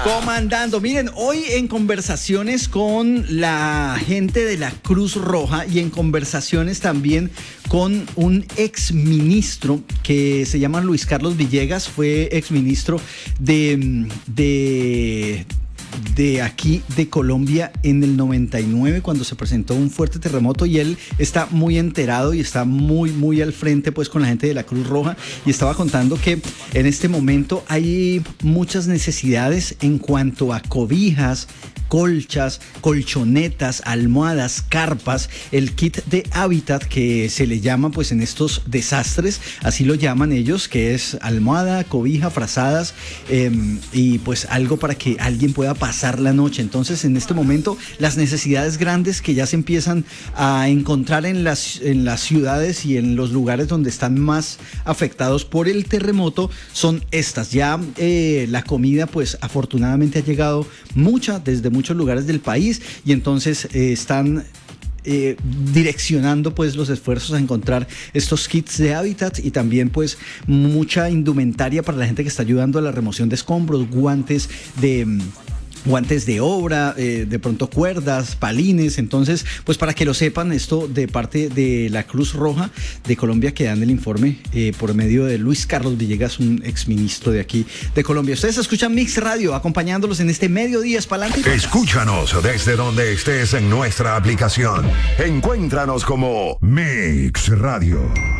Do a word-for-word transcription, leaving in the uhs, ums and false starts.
Comandando, miren, hoy en conversaciones con la gente de la Cruz Roja y en conversaciones también con un exministro que se llama Luis Carlos Villegas, fue exministro de, de, de aquí de Colombia en el noventa y nueve cuando se presentó un fuerte terremoto, y él está muy enterado y está muy muy al frente pues con la gente de la Cruz Roja, y estaba contando que en este momento hay muchas necesidades en cuanto a cobijas, colchas, colchonetas, almohadas, carpas, el kit de hábitat que se le llama pues en estos desastres, así lo llaman ellos, que es almohada, cobija, frazadas eh, y pues algo para que alguien pueda pasar la noche. Entonces en este momento las necesidades grandes que ya se empiezan a encontrar en las, en las ciudades y en los lugares donde están más afectados por el terremoto son estas. Ya eh, la comida pues afortunadamente ha llegado mucha desde muchos lugares del país, y entonces eh, están Eh, direccionando pues los esfuerzos a encontrar estos kits de hábitat, y también pues mucha indumentaria para la gente que está ayudando a la remoción de escombros, guantes de guantes de obra, eh, de pronto cuerdas, palines. Entonces pues para que lo sepan, esto de parte de la Cruz Roja de Colombia, que dan el informe eh, por medio de Luis Carlos Villegas, un exministro de aquí de Colombia. Ustedes escuchan Mix Radio, acompañándolos en este mediodía. Es pa'lante. Escúchanos desde donde estés en nuestra aplicación. Encuéntranos como Mix Radio.